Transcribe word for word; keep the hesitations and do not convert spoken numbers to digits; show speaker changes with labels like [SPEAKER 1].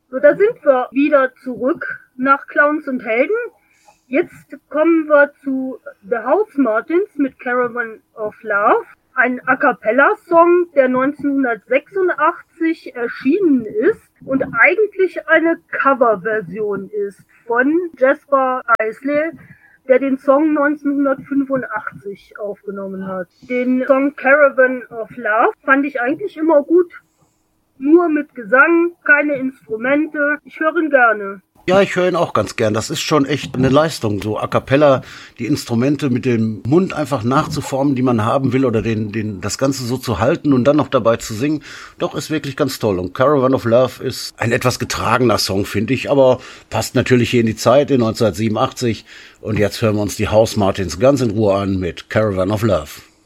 [SPEAKER 1] So, da sind wir wieder zurück nach Clowns und Helden. Jetzt kommen wir zu The Housemartins mit Caravan of Love. Ein A-Cappella-Song, der neunzehnhundertsechsundachtzig erschienen ist und eigentlich eine Coverversion ist von Jasper Isley, der den Song neunzehnhundertfünfundachtzig aufgenommen hat. Den Song Caravan of Love fand ich eigentlich immer gut. Nur mit Gesang, keine Instrumente. Ich höre ihn gerne.
[SPEAKER 2] Ja, ich höre ihn auch ganz gern. Das ist schon echt eine Leistung, so a cappella, die Instrumente mit dem Mund einfach nachzuformen, die man haben will, oder den, den, das Ganze so zu halten und dann noch dabei zu singen. Doch, ist wirklich ganz toll. Und Caravan of Love ist ein etwas getragener Song, finde ich, aber passt natürlich hier in die Zeit, in neunzehnhundertsiebenundachtzig. Und jetzt hören wir uns die Housemartins ganz in Ruhe an mit Caravan of Love.